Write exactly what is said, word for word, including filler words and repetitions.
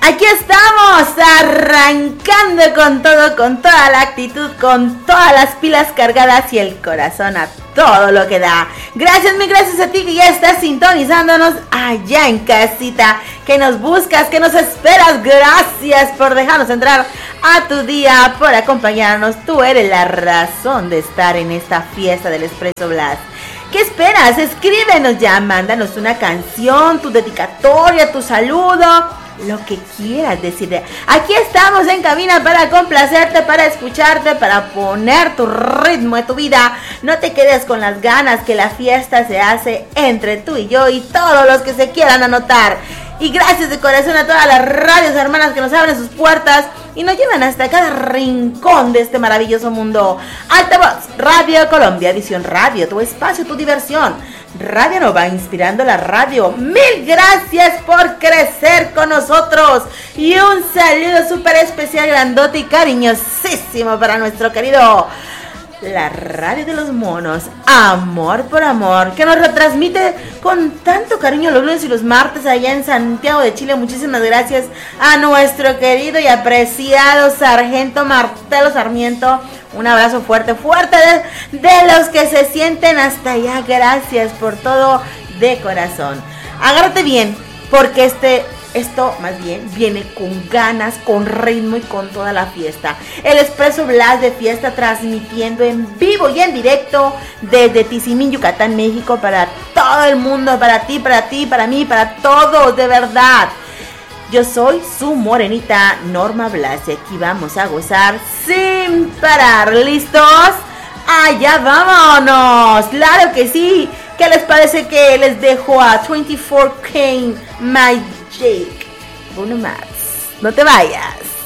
Aquí estamos, arrancando con todo, con toda la actitud, con todas las pilas cargadas y el corazón a todo lo que da. Gracias, mil gracias a ti que ya estás sintonizándonos allá en casita, que nos buscas, que nos esperas. Gracias por dejarnos entrar a tu día, por acompañarnos. Tú eres la razón de estar en esta fiesta del Expreso Blas. ¿Qué esperas? Escríbenos ya, mándanos una canción, tu dedicatoria, tu saludo, lo que quieras decir. Aquí estamos en cabina para complacerte, para escucharte, para poner tu ritmo de tu vida. No te quedes con las ganas, que la fiesta se hace entre tú y yo y todos los que se quieran anotar. Y gracias de corazón a todas las radios hermanas que nos abren sus puertas y nos llevan hasta cada rincón de este maravilloso mundo. Altavoz, Radio Colombia, Visión Radio, tu espacio, tu diversión. Radio Nova, inspirando la radio. Mil gracias por crecer con nosotros. Y un saludo súper especial, grandote y cariñosísimo para nuestro querido La Radio de los Monos, Amor por Amor, que nos retransmite con tanto cariño los lunes y los martes allá en Santiago de Chile. Muchísimas gracias a nuestro querido y apreciado Sargento Martelo Sarmiento. Un abrazo fuerte, fuerte de, de los que se sienten hasta allá. Gracias por todo de corazón. Agárrate bien, porque este... Esto más bien viene con ganas, con ritmo y con toda la fiesta. El Expreso Blas de fiesta, transmitiendo en vivo y en directo desde Tizimín, Yucatán, México, para todo el mundo, para ti, para ti, para mí, para todos, de verdad. Yo soy su morenita Norma Blas y aquí vamos a gozar sin parar. ¿Listos? ¡Allá vámonos! ¡Claro que sí! ¿Qué les parece que les dejo a veinticuatro K My Jake? Uno más. No te vayas.